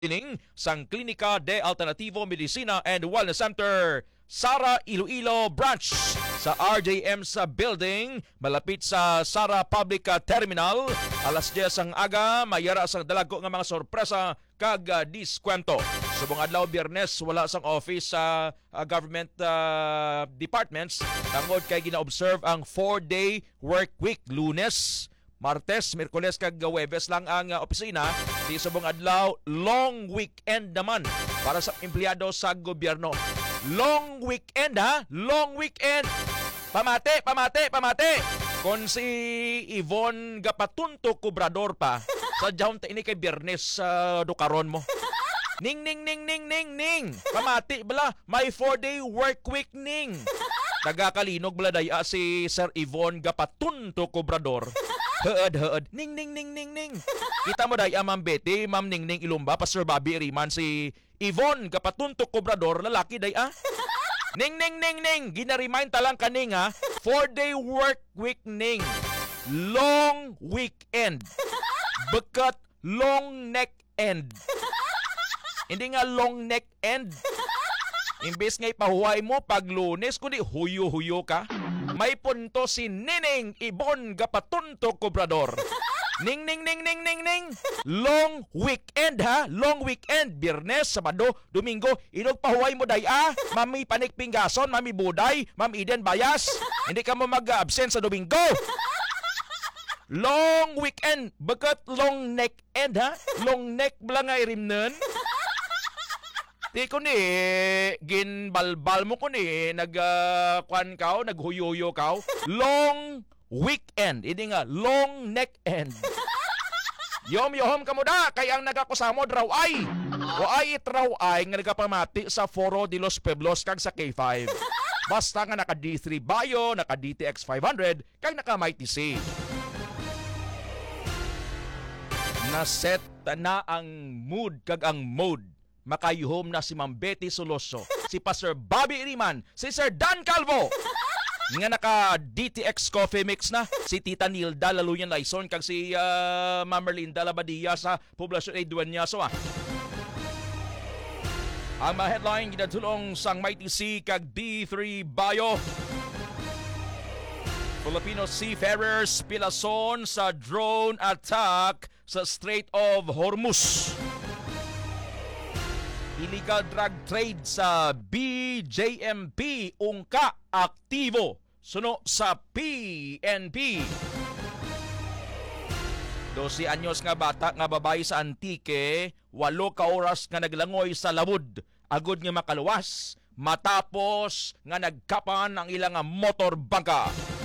Ining sang Klinika de Alternativo Medicina and Wellness Center Sara Iloilo Branch sa RJM sa building malapit sa Sara Public Terminal. Alas 10 ang aga, mayara sang dalago nga mga sorpresa kag diskwento. Subong adlaw Biyernes wala sang office sa government departments tungod kay gina-observe ang 4-day work week. Lunes, Martes, Miyerkules kag Huwebes lang ang opisina. Di subong adlaw, long weekend naman para sa empleyado sa gobyerno. Long weekend ha? Long weekend! Pamate! Kung si Yvonne Gapatunto Kubrador pa, sadyahon ta ini kay Biyernes sa dukaron mo. Ning! Pamati bala, may 4-day work week ning. Tagakalinog bala daya si Sir Yvonne Gapatunto Kubrador. Head. Ning. Kita mo daya Ma'am Betty, Ma'am Ning Ilumba, Pastor Bobby Riman, si Yvonne Gapatunto Kubrador, lalaki daya. Ning. Gina-remind talang kaning ha, 4-day work week ning. Long weekend. Bekat long neck end. Hindi nga long neck end. Imbes nga ipahuway mo pag Lunes, kundi huyo-huyo ka. May punto si Nining Yvonne Gapatunto Kubrador. Ning. Long weekend ha? Long weekend. Biyernes, Sabado, Domingo. Inog pahuway mo day Mami Panik Pinggason, Mami Buday, Ma'am Eden Bayas. Hindi ka mo mag-absent sa Domingo. Long weekend. Bagat long neck end ha? Long neck bala nga irimnen. Di ko ni, ginbalbal mo ko ni, nagkuhan kao, naghuyoyo kao. Long weekend. Hindi nga, long neck end. Yom ka mo da, kaya ang nagakusamo draw ay. O ay itraw ay nga nagapamati sa Foro de los Pueblos kag sa K5. Basta nga naka D3 Bayo, naka DTX 500, kag naka Mighty C. Naset na ang mood kag ang mode. Makayuhom na si Ma'am Betty Soloso, si Pastor Bobby Iriman, si Sir Dan Calvo. Nga naka DTX Coffee Mix na, si Tita Nilda Laluyan Laison, kag si Ma'am Merlinda Labadia sa Poblasyon A Dueñaso. Ang mga headline ginatulong sang Mighty C kag D3 Bayo. Filipino seafarers pilason sa drone attack sa Strait of Hormuz. Illegal drug trade sa BJMP ungka aktibo suno sa PNP. 12 anyos nga bata nga babae sa Antique, 8 ka oras nga naglangoy sa labud agud nga makaluwas matapos nga nagkapan ang ilang motor bangka.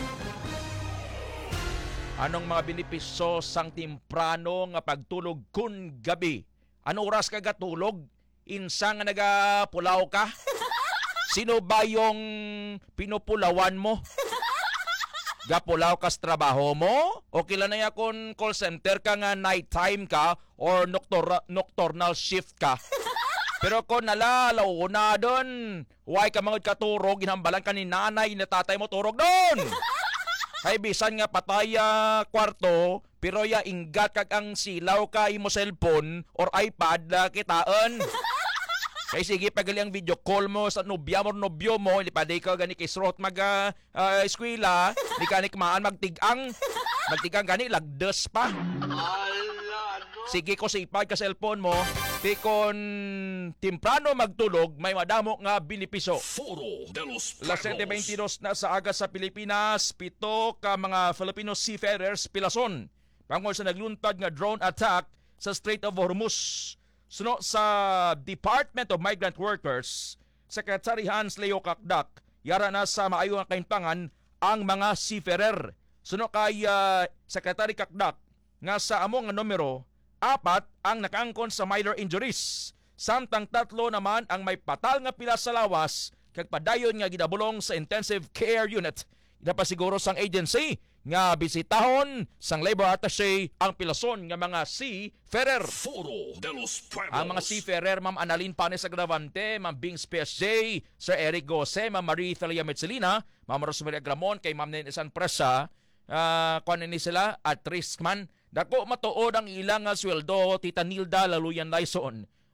Anong mga benepisyo sang temprano nga pagtulog kun gabi? Anong oras ka gatulog? Insa nga nagapulaw ka? Sino ba yung pinupulawan mo? Gapulaw ka sa trabaho mo? O kila na ya kung call center ka nga nighttime ka or nocturnal shift ka? Pero kung nalalaw na doon, why ka mga katurog, ginhambalan ka ni nanay na tatay mo turog doon? Kay bisan nga patay kwarto, pero ya inggat kag ang silaw ka imo cellphone or iPad na kitaan. Kay sige pagali ang video call mo sa nobya mo nobyo mo, lipaday ka gani kay srot eskwela, di ka ni kumaan magtigang gani lagdes pa. Sige ko sipag ka cellphone mo, di kon temprano magtulog, may madamo nga benepisyo. Foro de los Las 7:22 na sa aga sa Pilipinas, 7 ka mga Filipino seafarers pilason bangod sa nagluntad nga drone attack sa Strait of Hormuz. Suno sa Department of Migrant Workers, Secretary Hans Leo Kakdak, yara na sa maayo nga kaimpangan ang mga seafarer. Suno kay Secretary Kakdak nga sa among numero 4 ang nakaangkon sa minor injuries, samtang 3 naman ang may patal nga pila sa lawas kag padayon nga gidabulong sa intensive care unit. Inapasiguro sang agency nga bisitahon sang labor attaché ang pilason nga mga seafarer. Foro de los Pueblos. Ang mga seafarer, Ma'am Annalyn Panes Agravante, Ma'am Bings PSG, Sir Eric Gose, Ma'am Marie Thalia Metzelina, Ma'am Rosemary Agramon, kay Ma'am Nenisan Presa, kuan ni sila at risk man. Dako matuod ang ilang sweldo, Tita Nilda Laluyan Laison.